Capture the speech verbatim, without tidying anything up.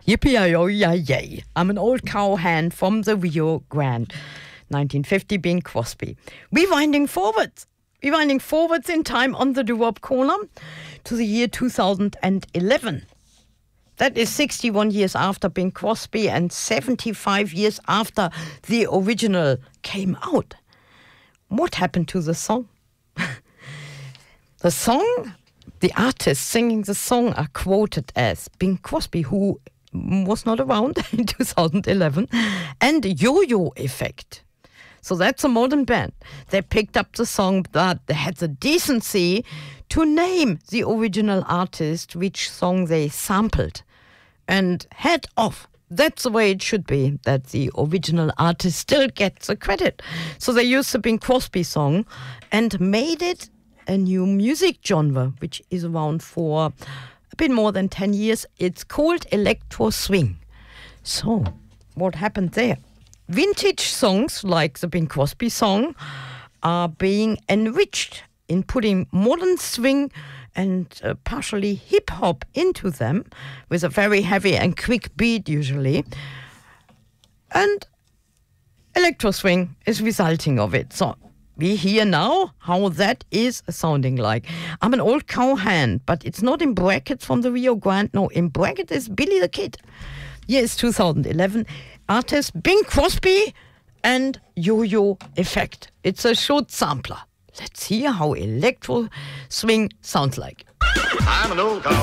Yippee-yi-yo-yi-yay. I'm an old cowhand from the Rio Grande. nineteen fifty, Bing Crosby. Rewinding forwards. Rewinding forwards in time on the doo-wop corner to the year two thousand eleven. That is sixty-one years after Bing Crosby and seventy-five years after the original came out. What happened to the song? The song, the artists singing the song are quoted as Bing Crosby, who was not around in two thousand eleven, and Yo-Yo Effect. So that's a modern band. They picked up the song, but they had the decency to name the original artist, which song they sampled. And head off. That's the way it should be, that the original artist still gets the credit. So they used the Bing Crosby song and made it a new music genre, which is around for a bit more than ten years. It's called electro swing. So, what happened there? Vintage songs like the Bing Crosby song are being enriched in putting modern swing and uh, partially hip-hop into them with a very heavy and quick beat usually. And electro swing is resulting of it. So we hear now how that is sounding like. I'm an old cowhand, but it's not in brackets from the Rio Grande. No, in brackets is Billy the Kid. Year is two thousand eleven. Artist Bing Crosby and Yo-Yo Effect. It's a short sampler. Let's hear how electro swing sounds like. I'm an old